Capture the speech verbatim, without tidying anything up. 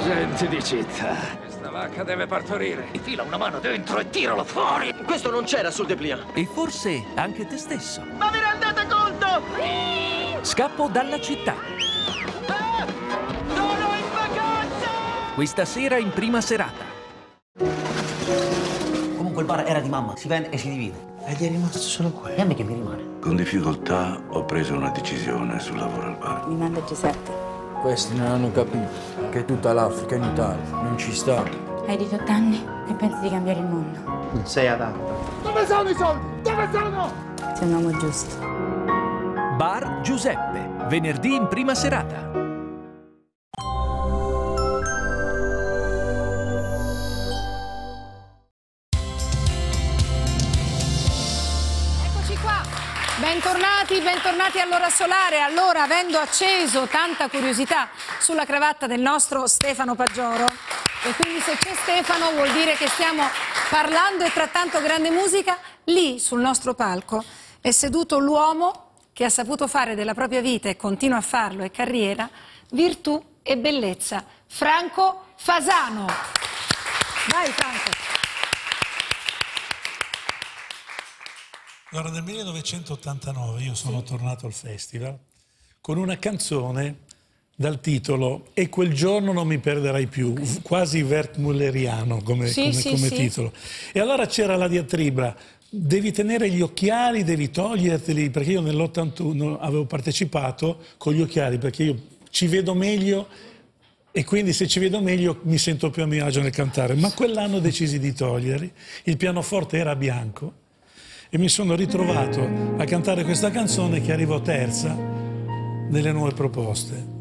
Gente di città. Questa vacca deve partorire. Infila una mano dentro e tiralo fuori. Questo non c'era sul dépliant. E forse anche te stesso. Ma vi rendete conto? Scappo dalla città. Ah! Sono in vacanza! Questa sera in prima serata. Comunque il bar era di mamma, si vende e si divide. Ed è rimasto solo quello. E a me che mi rimane? Con difficoltà ho preso una decisione sul lavoro al bar. Mi manda Giuseppe. Questi non hanno capito che tutta l'Africa in Italia non ci sta. Hai diciotto anni e pensi di cambiare il mondo. Non sei adatto. Dove sono i soldi? Dove sono? Sei un uomo giusto. Bar Giuseppe, venerdì in prima serata. Bentornati, bentornati all'ora solare. Allora, avendo acceso tanta curiosità sulla cravatta del nostro Stefano Paggioro, e quindi se c'è Stefano vuol dire che stiamo parlando e trattando grande musica, lì sul nostro palco è seduto l'uomo che ha saputo fare della propria vita e continua a farlo e carriera, virtù e bellezza, Franco Fasano. Vai Franco. Allora, nel millenovecentottantanove io sono tornato al festival con una canzone dal titolo E quel giorno non mi perderai più, quasi wertmulleriano come, sì, come, sì, come sì. titolo. E allora c'era la diatriba, devi tenere gli occhiali, devi toglierteli, perché io nell'ottantuno avevo partecipato con gli occhiali, perché io ci vedo meglio e quindi se ci vedo meglio mi sento più a mio agio nel cantare. Ma quell'anno decisi di toglierli, il pianoforte era bianco, e mi sono ritrovato a cantare questa canzone che arrivò terza nelle nuove proposte.